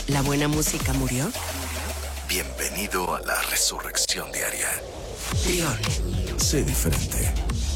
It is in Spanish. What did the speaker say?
¿La buena música murió? Bienvenido a la resurrección diaria. Trión. Sé diferente.